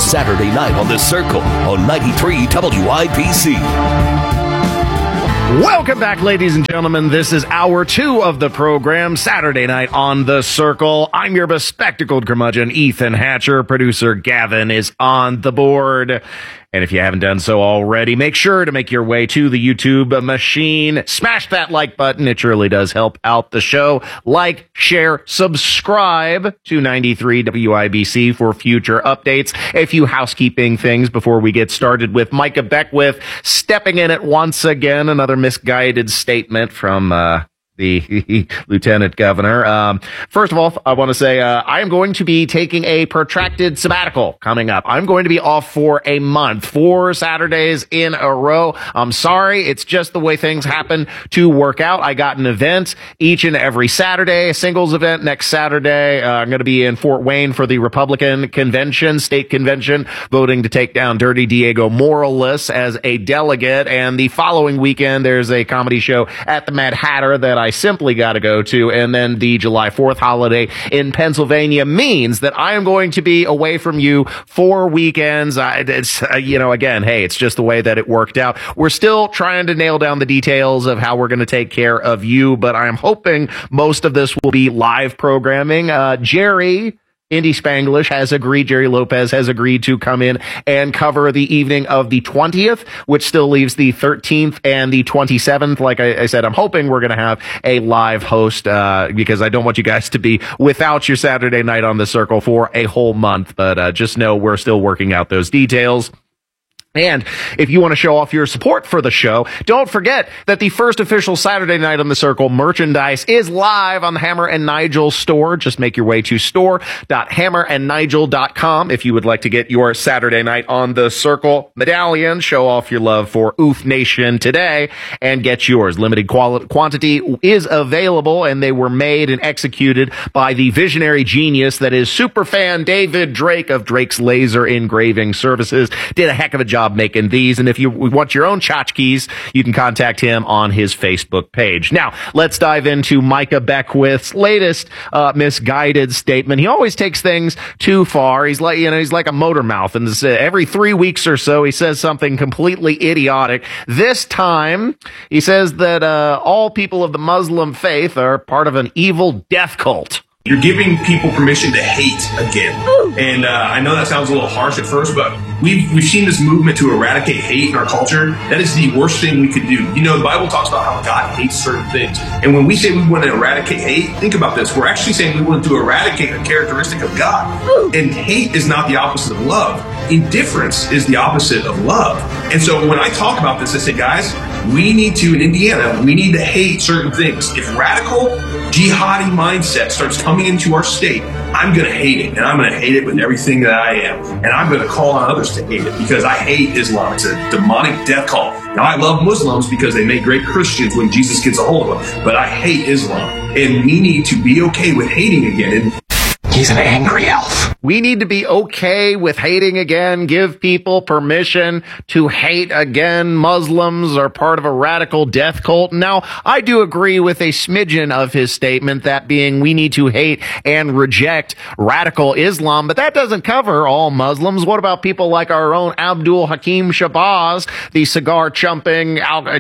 is Saturday Night on the Circle on 93 WIBC. Welcome back, ladies and gentlemen. This is hour 2 of the program, Saturday Night on the Circle. I'm your bespectacled curmudgeon, Ethan Hatcher. Producer Gavin is on the board. And if you haven't done so already, make sure to make your way to the YouTube machine. Smash that like button. It surely does help out the show. Like, share, subscribe to 93 WIBC for future updates. A few housekeeping things before we get started with Micah Beckwith stepping in it once again. Another misguided statement from the lieutenant governor. First of all, I want to say I am going to be taking a protracted sabbatical coming up. I'm going to be off for a month, 4 Saturdays in a row. I'm sorry. It's just the way things happen to work out. I got an event each and every Saturday, a singles event next Saturday. I'm going to be in Fort Wayne for the Republican convention, state convention, voting to take down Dirty Diego Morales as a delegate. And the following weekend, there's a comedy show at the Mad Hatter that I simply got to go to, and then the July 4th holiday in Pennsylvania means that I am going to be away from you 4 weekends. Again, hey, it's just the way that it worked out. We're still trying to nail down the details of how we're going to take care of you, but I'm hoping most of this will be live programming. Jerry Lopez has agreed to come in and cover the evening of the 20th, which still leaves the 13th and the 27th. Like I said, I'm hoping we're going to have a live host because I don't want you guys to be without your Saturday Night on the Circle for a whole month. But just know we're still working out those details. And if you want to show off your support for the show, don't forget that the first official Saturday Night on the Circle merchandise is live on the Hammer and Nigel store. Just make your way to store.hammerandnigel.com if you would like to get your Saturday Night on the Circle medallion. Show off your love for Oof Nation today and get yours. Limited quantity is available, and they were made and executed by the visionary genius that is superfan David Drake of Drake's Laser Engraving Services. Did a heck of a job making these, and if you want your own tchotchkes, you can contact him on his Facebook page. Now, let's dive into Micah Beckwith's latest misguided statement. He always takes things too far. He's like a motor mouth, and every 3 weeks or so, he says something completely idiotic. This time, he says that all people of the Muslim faith are part of an evil death cult. You're giving people permission to hate again. And I know that sounds a little harsh at first, but we've seen this movement to eradicate hate in our culture. That is the worst thing we could do. You know, the Bible talks about how God hates certain things. And when we say we want to eradicate hate, think about this. We're actually saying we want to eradicate a characteristic of God. And hate is not the opposite of love. Indifference is the opposite of love. And so when I talk about this, I say, guys, we need to, in Indiana, we need to hate certain things. If radical jihadi mindset starts coming into our state, I'm going to hate it, and I'm going to hate it with everything that I am, and I'm going to call on others to hate it because I hate Islam. It's a demonic death cult. Now, I love Muslims because they make great Christians when Jesus gets a hold of them, but I hate Islam, and we need to be okay with hating again. And he's an angry elf. We need to be okay with hating again, give people permission to hate again. Muslims are part of a radical death cult. Now, I do agree with a smidgen of his statement, that being we need to hate and reject radical Islam, but that doesn't cover all Muslims. What about people like our own Abdul Hakim Shabazz, the cigar-chomping,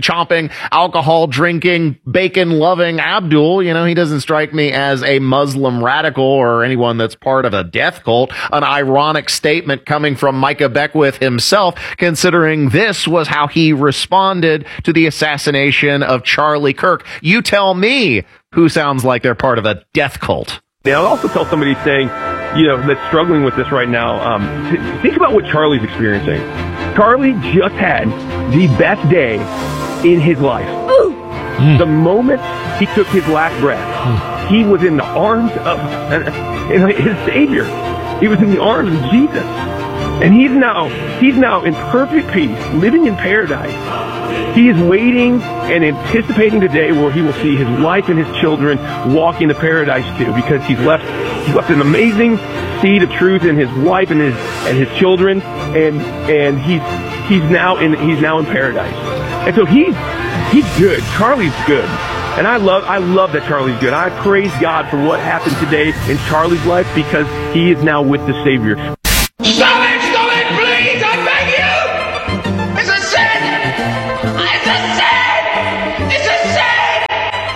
alcohol-drinking, bacon-loving Abdul? You know, he doesn't strike me as a Muslim radical or anyone that's part of a death cult. An ironic statement coming from Micah Beckwith himself, considering this was how he responded to the assassination of Charlie Kirk. You tell me who sounds like they're part of a death cult. I'll also tell somebody saying, that's struggling with this right now, think about what Charlie's experiencing. Charlie just had the best day in his life. The moment he took his last breath, he was in the arms of his Savior. He was in the arms of Jesus. And he's now in perfect peace, living in paradise. He is waiting and anticipating the day where he will see his wife and his children walk into paradise too, because he's left an amazing seed of truth in his wife and his children, and he's now in paradise. And so he's good. Charlie's good. And I love that Charlie's good. I praise God for what happened today in Charlie's life, because he is now with the Savior. Stop it!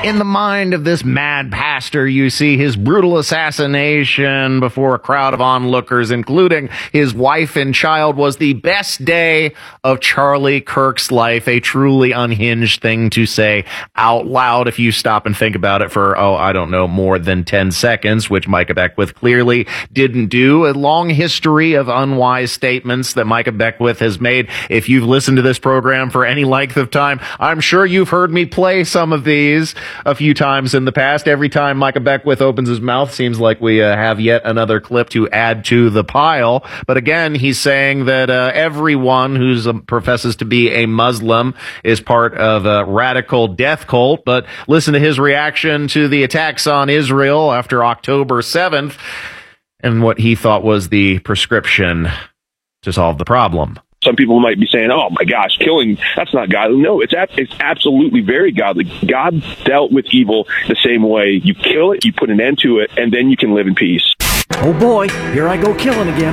In the mind of this mad pastor, you see his brutal assassination before a crowd of onlookers, including his wife and child, was the best day of Charlie Kirk's life. A truly unhinged thing to say out loud if you stop and think about it for, I don't know, more than 10 seconds, which Micah Beckwith clearly didn't do. A long history of unwise statements that Micah Beckwith has made. If you've listened to this program for any length of time, I'm sure you've heard me play some of these a few times in the past. Every time Micah Beckwith opens his mouth, seems like we have yet another clip to add to the pile. But again, he's saying that everyone who professes to be a Muslim is part of a radical death cult. But listen to his reaction to the attacks on Israel after October 7th and what he thought was the prescription to solve the problem. Some people might be saying, oh my gosh, killing, that's not godly. No, it's absolutely very godly. God dealt with evil the same way. You kill it, you put an end to it, and then you can live in peace. Oh boy, here I go killing again.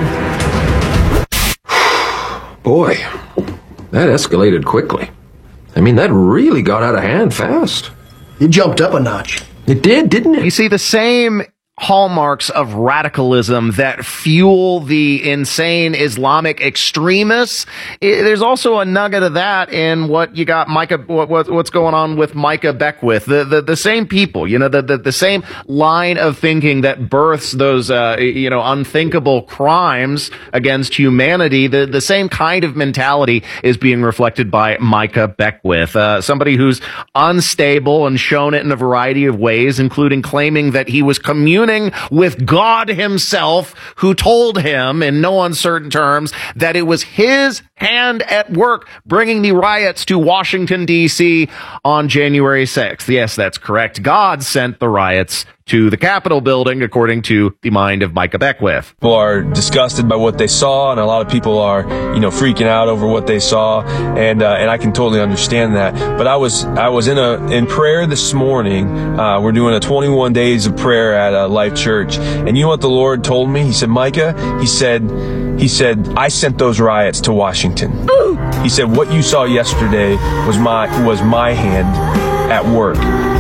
Boy, that escalated quickly. I mean, that really got out of hand fast. It jumped up a notch. It did, didn't it? You see, the same hallmarks of radicalism that fuel the insane Islamic extremists. There's also a nugget of that in what you got what's going on with Micah Beckwith. The same people, the same line of thinking that births those, unthinkable crimes against humanity. The same kind of mentality is being reflected by Micah Beckwith, somebody who's unstable and shown it in a variety of ways, including claiming that he was communicating with God himself, who told him in no uncertain terms that it was his hand at work bringing the riots to Washington, D.C. on January 6th. Yes, that's correct. God sent the riots to the Capitol building, according to the mind of Micah Beckwith. People are disgusted by what they saw, and a lot of people are, freaking out over what they saw, and I can totally understand that. But I was in prayer this morning. We're doing a 21 days of prayer at Life Church, and you know what the Lord told me? He said, Micah, he said, I sent those riots to Washington. Ooh. He said, what you saw yesterday was my hand at work.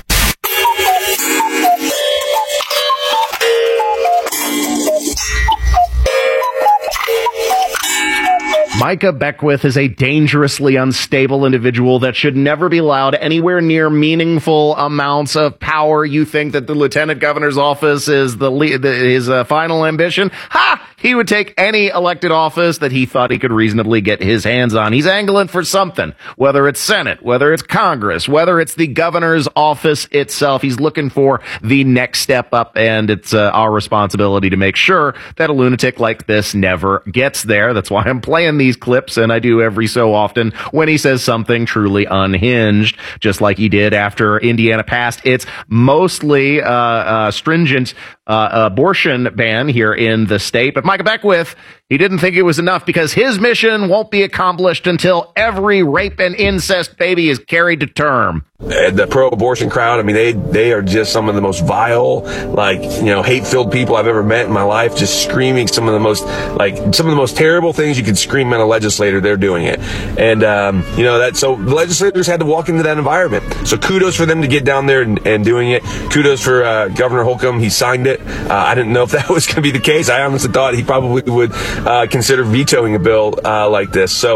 Micah Beckwith is a dangerously unstable individual that should never be allowed anywhere near meaningful amounts of power. You think that the lieutenant governor's office is his final ambition? Ha! He would take any elected office that he thought he could reasonably get his hands on. He's angling for something, whether it's Senate, whether it's Congress, whether it's the governor's office itself. He's looking for the next step up, and it's our responsibility to make sure that a lunatic like this never gets there. That's why I'm playing these clips, and I do every so often, when he says something truly unhinged, just like he did after Indiana passed its mostly stringent abortion ban here in the state. But Micah Beckwith, he didn't think it was enough because his mission won't be accomplished until every rape and incest baby is carried to term. The pro-abortion crowd, I mean, they are just some of the most vile, hate-filled people I've ever met in my life, just screaming some of the most terrible things you could scream at a legislator. They're doing it. And, so the legislators had to walk into that environment. So kudos for them to get down there and doing it. Kudos for Governor Holcomb. He signed it. I didn't know if that was going to be the case. I honestly thought he probably would consider vetoing a bill like this. So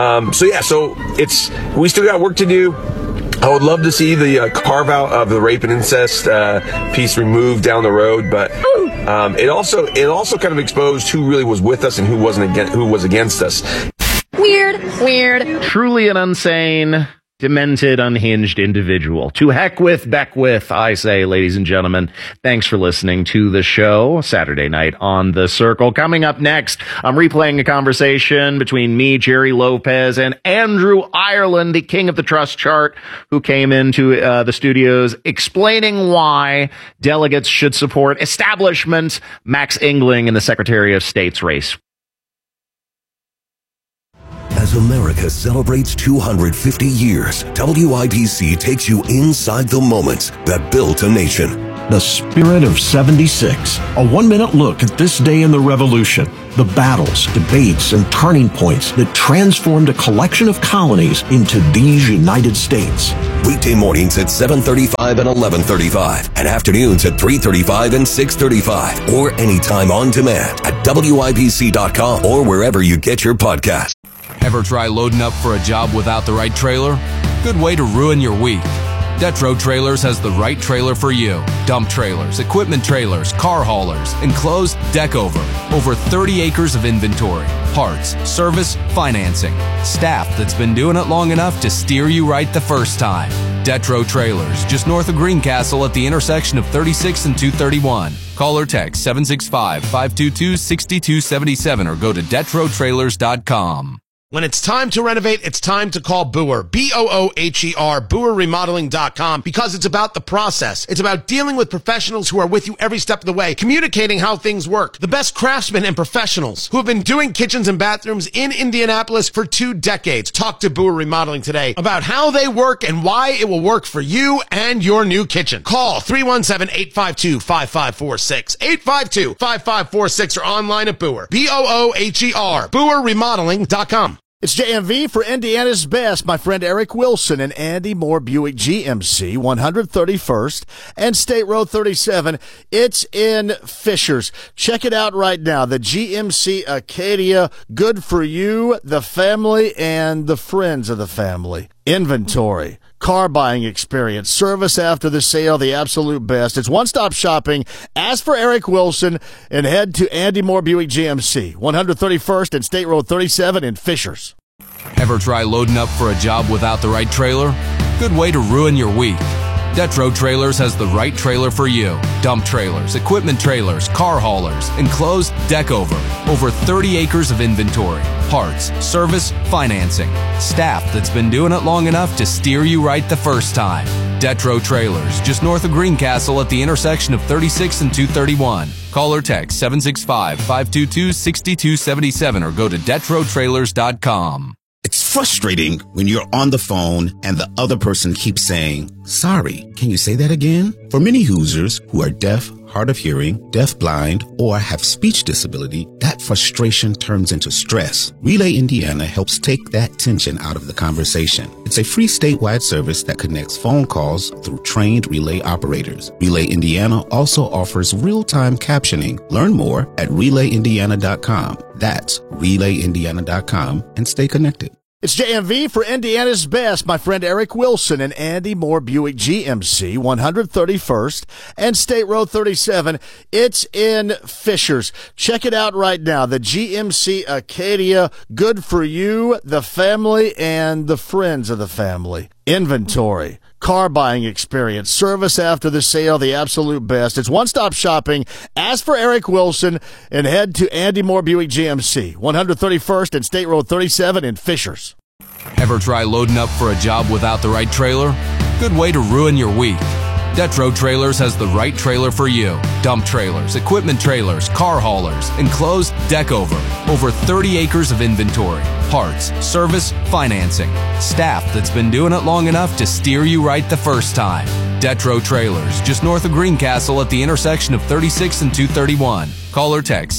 we still got work to do. I would love to see the carve out of the rape and incest piece removed down the road, but it also kind of exposed who really was with us and who was against us. Weird. Truly an insane, demented, unhinged individual. To heck with Beckwith, I say, ladies and gentlemen. Thanks for listening to the show Saturday night on The Circle. Coming up next, I'm replaying a conversation between me, Jerry Lopez, and Andrew Ireland, the king of the trust chart, who came into the studios explaining why delegates should support establishment Max Engling in the Secretary of State's race. As America celebrates 250 years, WIBC takes you inside the moments that built a nation. The Spirit of 76. A 1-minute look at this day in the Revolution. The battles, debates, and turning points that transformed a collection of colonies into these United States. Weekday mornings at 7:35 and 11:35, and afternoons at 3:35 and 6:35, or anytime on demand at WIPC.com or wherever you get your podcast. Ever try loading up for a job without the right trailer? Good way to ruin your week. Detro Trailers has the right trailer for you. Dump trailers, equipment trailers, car haulers, enclosed, deck over 30 acres of inventory, parts, service, financing, staff that's been doing it long enough to steer you right the first time. Detro Trailers, just north of Greencastle at the intersection of 36 and 231. Call or text 765-522-6277 or go to DetroTrailers.com. When it's time to renovate, it's time to call Booher, B-O-O-H-E-R, BooherRemodeling.com, because it's about the process. It's about dealing with professionals who are with you every step of the way, communicating how things work. The best craftsmen and professionals who have been doing kitchens and bathrooms in Indianapolis for 2 decades. Talk to Booher Remodeling today about how they work and why it will work for you and your new kitchen. Call 317-852-5546, 852-5546, or online at Booher, B-O-O-H-E-R, BooherRemodeling.com. It's JMV for Indiana's Best. My friend Eric Wilson and Andy Moore Buick GMC, 131st and State Road 37. It's in Fishers. Check it out right now. The GMC Acadia, good for you, the family, and the friends of the family. Inventory, car buying experience, service after the sale, the absolute best. It's one-stop shopping. Ask for Eric Wilson and head to Andy Moore Buick GMC, 131st and State Road 37 in Fishers. Ever try loading up for a job without the right trailer? Good way to ruin your week. Detro Trailers has the right trailer for you. Dump trailers, equipment trailers, car haulers, enclosed, deck over 30 acres of inventory, parts, service, financing, staff that's been doing it long enough to steer you right the first time. Detro Trailers, just north of Greencastle at the intersection of 36 and 231. Call or text 765-522-6277 or go to DetroTrailers.com. It's frustrating when you're on the phone and the other person keeps saying, "Sorry, can you say that again?" For many Hoosiers who are deaf, hard of hearing, deafblind, or have speech disability, that frustration turns into stress. Relay Indiana helps take that tension out of the conversation. It's a free statewide service that connects phone calls through trained relay operators. Relay Indiana also offers real-time captioning. Learn more at RelayIndiana.com. That's RelayIndiana.com, and stay connected. It's JMV for Indiana's Best. My friend Eric Wilson and Andy Moore Buick GMC, 131st and State Road 37. It's in Fishers. Check it out right now. The GMC Acadia, good for you, the family, and the friends of the family. Inventory, car buying experience, service after the sale, the absolute best. It's one-stop shopping. Ask for Eric Wilson and head to Andy Moore Buick GMC, 131st and State Road 37 in Fishers. Ever try loading up for a job without the right trailer? Good way to ruin your week. Detro Trailers has the right trailer for you. Dump trailers, equipment trailers, car haulers, enclosed, deck over 30 acres of inventory, parts, service, financing, staff that's been doing it long enough to steer you right the first time. Detro Trailers, just north of Greencastle at the intersection of 36 and 231. Call or text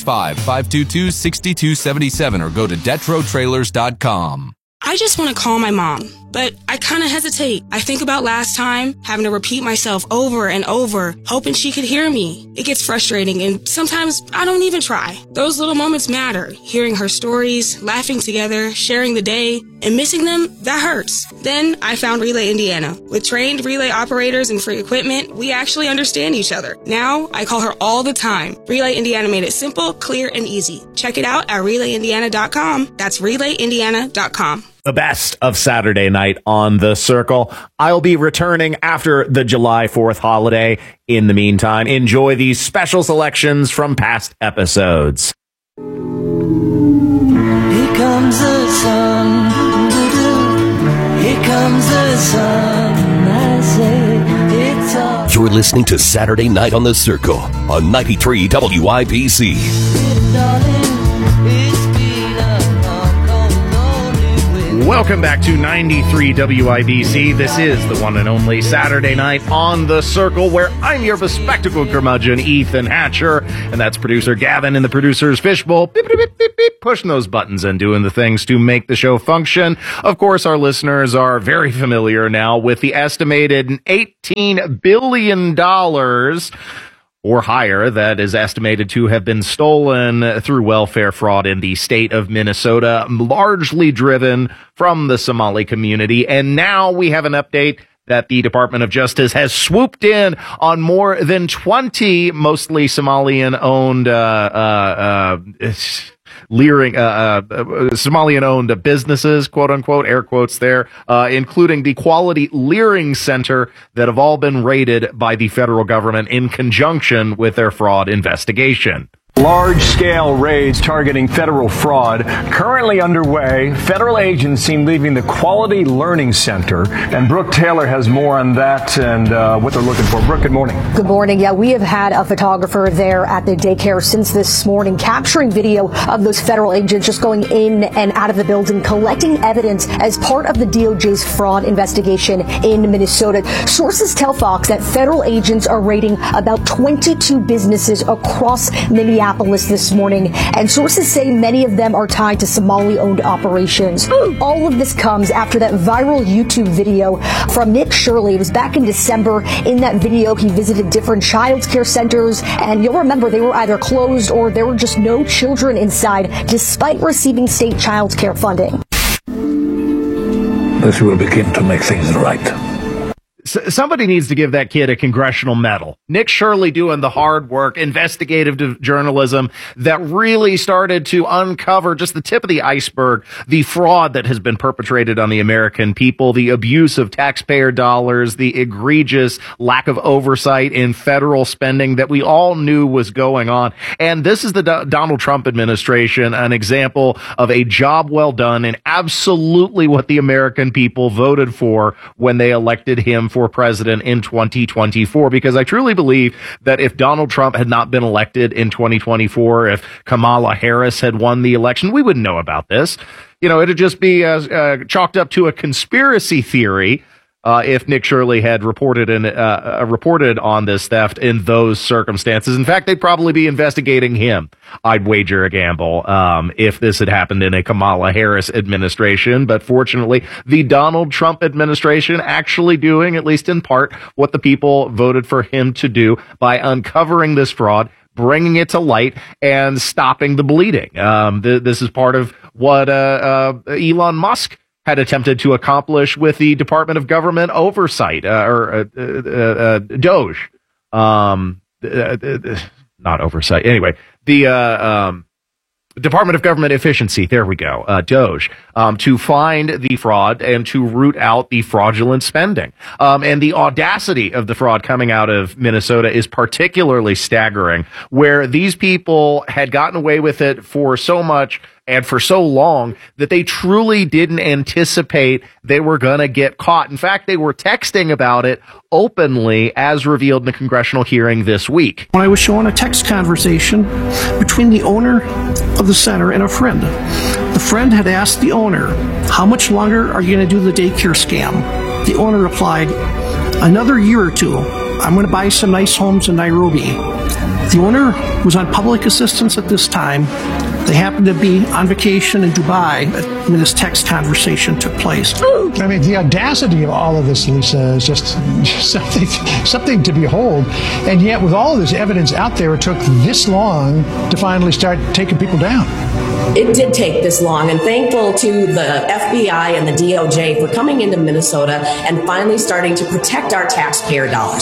765-522-6277 or go to DetroTrailers.com. I just want to call my mom, but I kind of hesitate. I think about last time, having to repeat myself over and over, hoping she could hear me. It gets frustrating, and sometimes I don't even try. Those little moments matter. Hearing her stories, laughing together, sharing the day, and missing them, that hurts. Then I found Relay Indiana. With trained relay operators and free equipment, we actually understand each other. Now, I call her all the time. Relay Indiana made it simple, clear, and easy. Check it out at RelayIndiana.com. That's RelayIndiana.com. The best of Saturday night on The Circle. I'll be returning after the July 4th holiday. In the meantime, enjoy these special selections from past episodes. Here comes the sun. Here comes the sun. I say it's all. You're listening to Saturday Night on The Circle on 93 WIPC. Darling, it's been a long, long, lonely way. Welcome back to 93 WIBC. This is the one and only Saturday Night on the Circle, where I'm your bespectacled curmudgeon, Ethan Hatcher, and that's producer Gavin in the producer's fishbowl, beep, beep, beep, beep, beep, pushing those buttons and doing the things to make the show function. Of course, our listeners are very familiar now with the estimated $18 billion or higher that is estimated to have been stolen through welfare fraud in the state of Minnesota, largely driven from the Somali community. And now we have an update that the Department of Justice has swooped in on more than 20 mostly Somalian-owned Somalian-owned businesses, quote unquote, air quotes there, including the Quality Leering Center, that have all been raided by the federal government in conjunction with their fraud investigation. Large-scale raids targeting federal fraud currently underway. Federal agents seen leaving the Quality Learning Center. And Brooke Taylor has more on that and what they're looking for. Brooke, good morning. Good morning. Yeah, we have had a photographer there at the daycare since this morning, capturing video of those federal agents just going in and out of the building, collecting evidence as part of the DOJ's fraud investigation in Minnesota. Sources tell Fox that federal agents are raiding about 22 businesses across Minneapolis this morning, and sources say many of them are tied to Somali-owned operations. All of this comes after that viral YouTube video from Nick Shirley. It was back in December. In that video, he visited different child care centers, and you'll remember they were either closed or there were just no children inside, despite receiving state child care funding. This will begin to make things right. Somebody needs to give that kid a congressional medal. Nick Shirley doing the hard work, investigative journalism that really started to uncover just the tip of the iceberg, the fraud that has been perpetrated on the American people, the abuse of taxpayer dollars, the egregious lack of oversight in federal spending that we all knew was going on. And this is the Donald Trump administration, an example of a job well done and absolutely what the American people voted for when they elected him for president in 2024, because I truly believe that if Donald Trump had not been elected in 2024, if Kamala Harris had won the election, we wouldn't know about this. You know, it'd just be chalked up to a conspiracy theory if Nick Shirley had reported on this theft in those circumstances. In fact, they'd probably be investigating him. I'd wager a gamble if this had happened in a Kamala Harris administration. But fortunately, the Donald Trump administration actually doing, at least in part, what the people voted for him to do by uncovering this fraud, bringing it to light, and stopping the bleeding. This is part of what Elon Musk had attempted to accomplish with the Department of Government Oversight, DOJ. Not oversight. Anyway, the Department of Government Efficiency, there we go, DOJ, to find the fraud and to root out the fraudulent spending. And the audacity of the fraud coming out of Minnesota is particularly staggering, where these people had gotten away with it for so much and for so long that they truly didn't anticipate they were going to get caught. In fact, they were texting about it openly, as revealed in a congressional hearing this week. When I was showing a text conversation between the owner of the center and a friend. The friend had asked the owner, "How much longer are you going to do the daycare scam?" The owner replied, "Another year or two. I'm going to buy some nice homes in Nairobi." The owner was on public assistance at this time. They happened to be on vacation in Dubai when this text conversation took place. I mean, the audacity of all of this, Lisa, is just something to behold. And yet, with all of this evidence out there, it took this long to finally start taking people down. It did take this long, and thankful to the FBI and the DOJ for coming into Minnesota and finally starting to protect our taxpayer dollars.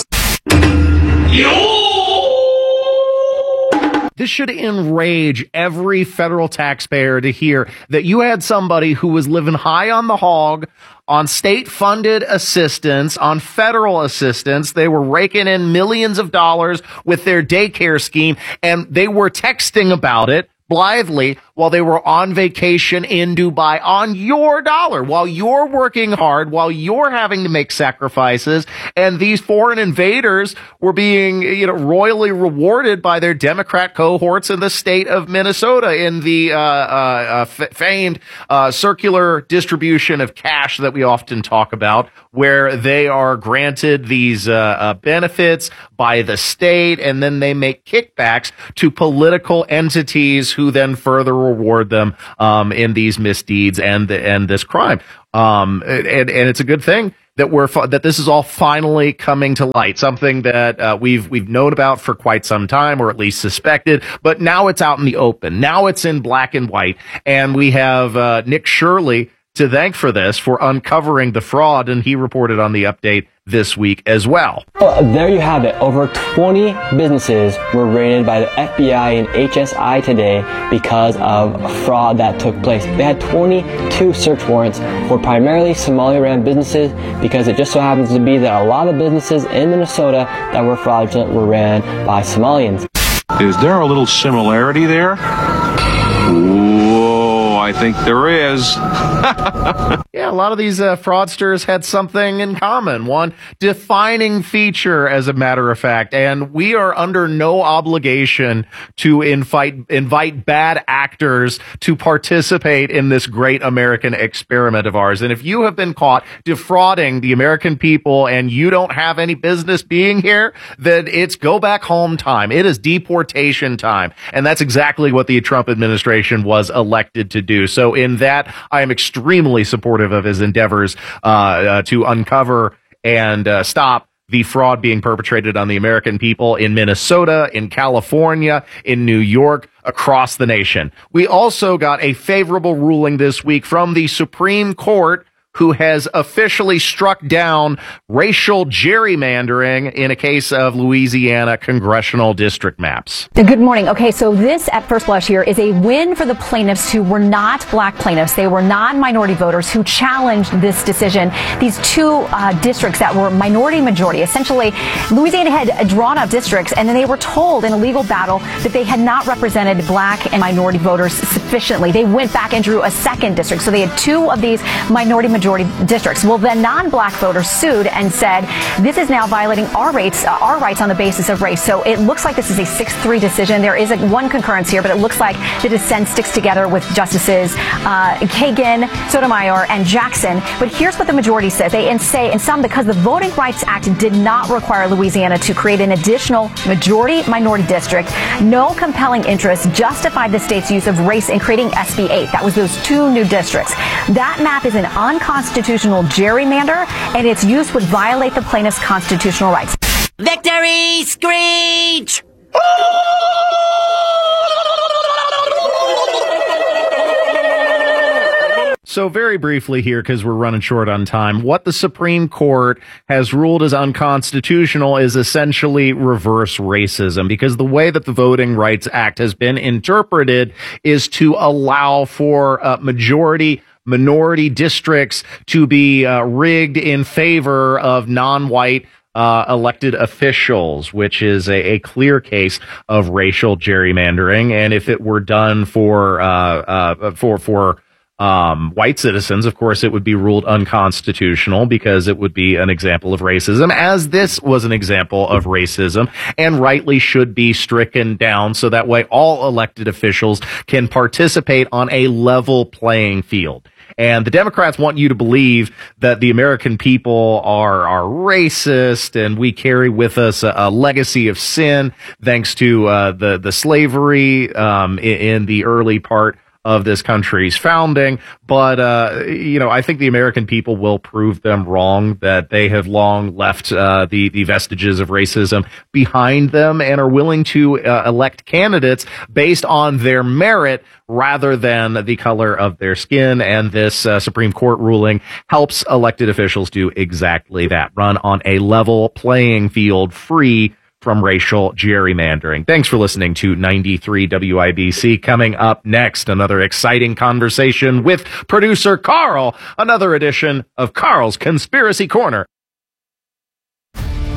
This should enrage every federal taxpayer to hear that you had somebody who was living high on the hog, on state-funded assistance, on federal assistance. They were raking in millions of dollars with their daycare scheme, and they were texting about it blithely while they were on vacation in Dubai on your dollar, while you're working hard, while you're having to make sacrifices, and these foreign invaders were being, royally rewarded by their Democrat cohorts in the state of Minnesota in the famed circular distribution of cash that we often talk about, where they are granted these benefits by the state, and then they make kickbacks to political entities who then further reward them in these misdeeds and this crime. And it's a good thing that that this is all finally coming to light, something that we've known about for quite some time, or at least suspected, but now it's out in the open. Now it's in black and white, and we have Nick Shirley to thank for this, for uncovering the fraud, and he reported on the update this week as well. Well, there you have it. Over 20 businesses were raided by the FBI and HSI today because of fraud that took place. They had 22 search warrants for primarily Somali-ran businesses, because it just so happens to be that a lot of businesses in Minnesota that were fraudulent were ran by Somalians. Is there a little similarity there? Whoa, I think there is. Yeah, a lot of these fraudsters had something in common. One defining feature, as a matter of fact, and we are under no obligation to invite bad actors to participate in this great American experiment of ours. And if you have been caught defrauding the American people and you don't have any business being here, then it's go back home time. It is deportation time. And that's exactly what the Trump administration was elected to do. So in that, I am extremely supportive of his endeavors to uncover and stop the fraud being perpetrated on the American people in Minnesota, in California, in New York, across the nation. We also got a favorable ruling this week from the Supreme Court, who has officially struck down racial gerrymandering in a case of Louisiana congressional district maps. Good morning. Okay, so this, at first blush here, is a win for the plaintiffs who were not black plaintiffs. They were non-minority voters who challenged this decision. These two districts that were minority majority. Essentially, Louisiana had drawn up districts, and then they were told in a legal battle that they had not represented black and minority voters sufficiently. They went back and drew a second district. So they had two of these minority majority districts. Well, the non-black voters sued and said, this is now violating our rights on the basis of race. So it looks like this is a 6-3 decision. There is one concurrence here, but it looks like the dissent sticks together with Justices Kagan, Sotomayor, and Jackson. But here's what the majority says. They say, in sum, because the Voting Rights Act did not require Louisiana to create an additional majority-minority district, no compelling interest justified the state's use of race in creating SB 8. That was those two new districts. That map is an unconstitutional gerrymander, and its use would violate the plaintiff's constitutional rights. Victory screech! So very briefly here, because we're running short on time, what the Supreme Court has ruled as unconstitutional is essentially reverse racism, because the way that the Voting Rights Act has been interpreted is to allow for minority districts to be rigged in favor of non-white elected officials, which is a clear case of racial gerrymandering. And if it were done for white citizens, of course, it would be ruled unconstitutional, because it would be an example of racism, as this was an example of racism, and rightly should be stricken down, so that way all elected officials can participate on a level playing field. And the Democrats want you to believe that the American people are racist, and we carry with us a legacy of sin thanks to the slavery in the early part of this country's founding. But, I think the American people will prove them wrong, that they have long left the vestiges of racism behind them and are willing to elect candidates based on their merit rather than the color of their skin. And this Supreme Court ruling helps elected officials do exactly that, run on a level playing field, free from racial gerrymandering. Thanks for listening to 93 WIBC. Coming up next, another exciting conversation with producer Carl, another edition of Carl's Conspiracy Corner.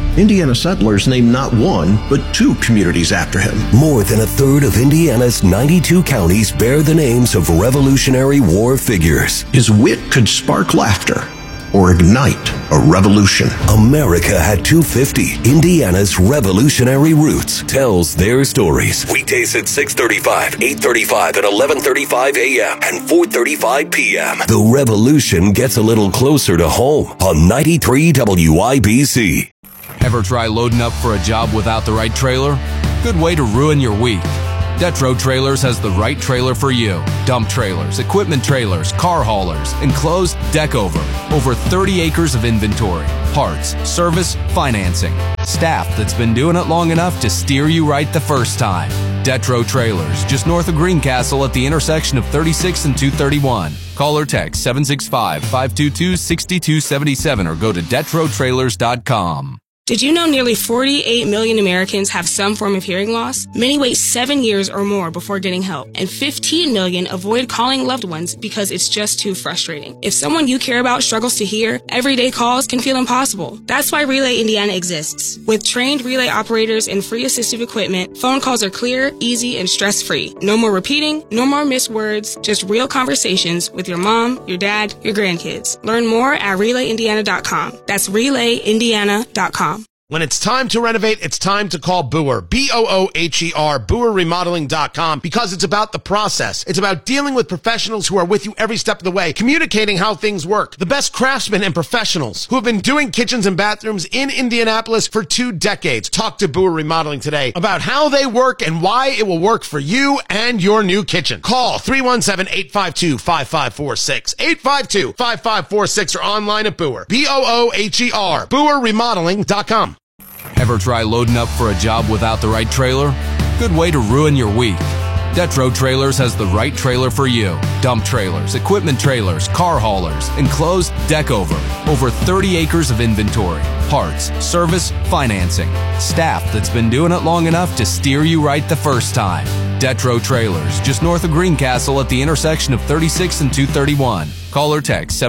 Indiana settlers named not one, but 2 communities after him. More than a third of Indiana's 92 counties bear the names of Revolutionary War figures. His wit could spark laughter or ignite a revolution. America had 250. Indiana's Revolutionary Roots tells their stories. Weekdays at 6:35, 8:35, and 11:35 a.m. and 4:35 p.m. The revolution gets a little closer to home on 93 WIBC. Ever try loading up for a job without the right trailer? Good way to ruin your week. Detro Trailers has the right trailer for you. Dump trailers, equipment trailers, car haulers, enclosed deck over 30 acres of inventory, parts, service, financing, staff that's been doing it long enough to steer you right the first time. Detro Trailers, just north of Greencastle at the intersection of 36 and 231. Call or text 765-522-6277 or go to DetroTrailers.com. Did you know nearly 48 million Americans have some form of hearing loss? Many wait 7 years or more before getting help, and 15 million avoid calling loved ones because it's just too frustrating. If someone you care about struggles to hear, everyday calls can feel impossible. That's why Relay Indiana exists. With trained relay operators and free assistive equipment, phone calls are clear, easy, and stress-free. No more repeating, no more missed words, just real conversations with your mom, your dad, your grandkids. Learn more at RelayIndiana.com. That's RelayIndiana.com. When it's time to renovate, it's time to call Booher. B-O-O-H-E-R, BooherRemodeling.com, because it's about the process. It's about dealing with professionals who are with you every step of the way, communicating how things work. The best craftsmen and professionals who have been doing kitchens and bathrooms in Indianapolis for 2 decades. Talk to Booher Remodeling today about how they work and why it will work for you and your new kitchen. Call 317-852-5546, 852-5546, or online at Booher. B-O-O-H-E-R, BooherRemodeling.com. Ever try loading up for a job without the right trailer? Good way to ruin your week. Detro Trailers has the right trailer for you. Dump trailers, equipment trailers, car haulers, enclosed deck over 30 acres of inventory, parts, service, financing, staff that's been doing it long enough to steer you right the first time. Detro Trailers, just north of Greencastle at the intersection of 36 and 231. Call or text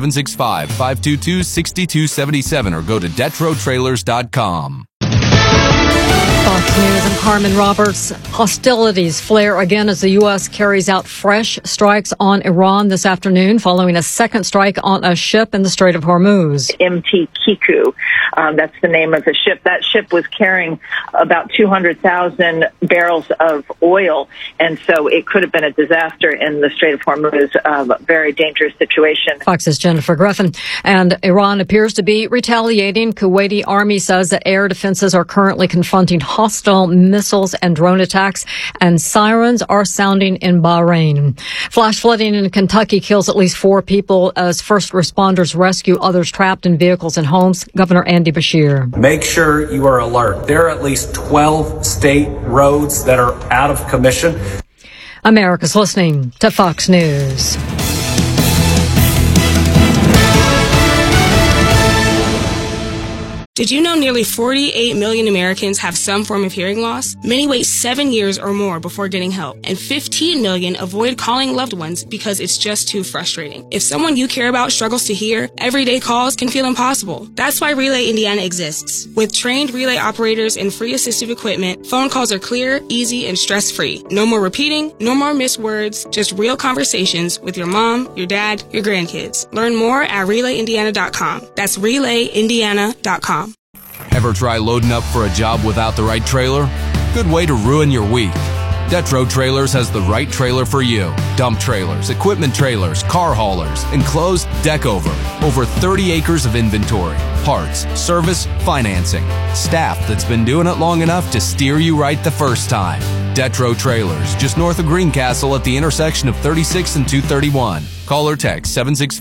765-522-6277 or go to DetroTrailers.com. Fox News and Carmen Roberts. Hostilities flare again as the U.S. carries out fresh strikes on Iran this afternoon following a second strike on a ship in the Strait of Hormuz. MT Kiku, that's the name of the ship. That ship was carrying about 200,000 barrels of oil, and so it could have been a disaster in the Strait of Hormuz, a very dangerous situation. Fox's Jennifer Griffin. And Iran appears to be retaliating. Kuwaiti army says that air defenses are currently confronting hostile missiles and drone attacks, and sirens are sounding in Bahrain. Flash flooding in Kentucky kills at least 4 people as first responders rescue others trapped in vehicles and homes. Governor Andy Beshear. Make sure you are alert. There are at least 12 state roads that are out of commission. America's listening to Fox News. Did you know nearly 48 million Americans have some form of hearing loss? Many wait 7 years or more before getting help, and 15 million avoid calling loved ones because it's just too frustrating. If someone you care about struggles to hear, everyday calls can feel impossible. That's why Relay Indiana exists. With trained relay operators and free assistive equipment, phone calls are clear, easy, and stress-free. No more repeating, no more missed words, just real conversations with your mom, your dad, your grandkids. Learn more at RelayIndiana.com. That's RelayIndiana.com. Ever try loading up for a job without the right trailer? Good way to ruin your week. Detro Trailers has the right trailer for you. Dump trailers, equipment trailers, car haulers, enclosed deck over 30 acres of inventory, parts, service, financing, staff that's been doing it long enough to steer you right the first time. Detro Trailers, just north of Greencastle at the intersection of 36 and 231. Call or text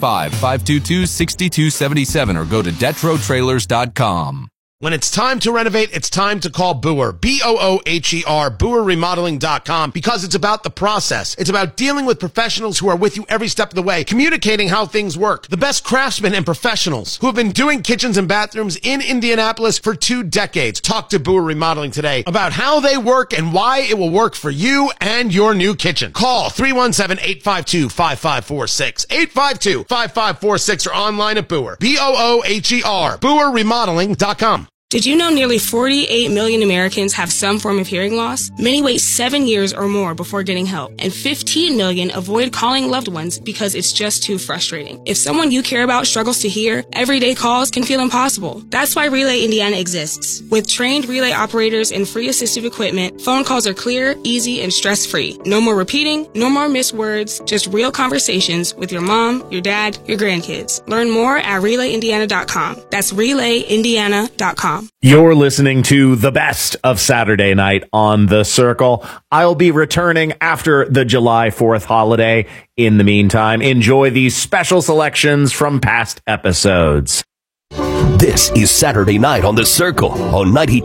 765-522-6277 or go to DetroTrailers.com. When it's time to renovate, it's time to call Booher. B-O-O-H-E-R, BooherRemodeling.com, because it's about the process. It's about dealing with professionals who are with you every step of the way, communicating how things work. The best craftsmen and professionals who have been doing kitchens and bathrooms in Indianapolis for 2 decades. Talk to Booher Remodeling today about how they work and why it will work for you and your new kitchen. Call 317-852-5546, 852-5546, or online at Booher. B-O-O-H-E-R, BooherRemodeling.com. Did you know nearly 48 million Americans have some form of hearing loss? Many wait 7 years or more before getting help, and 15 million avoid calling loved ones because it's just too frustrating. If someone you care about struggles to hear, everyday calls can feel impossible. That's why Relay Indiana exists. With trained relay operators and free assistive equipment, phone calls are clear, easy, and stress-free. No more repeating, no more missed words, just real conversations with your mom, your dad, your grandkids. Learn more at RelayIndiana.com. That's RelayIndiana.com. You're listening to the best of Saturday night on The Circle. I'll be returning after the July 4th holiday. In the meantime, enjoy these special selections from past episodes. This is Saturday Night on The Circle on 92.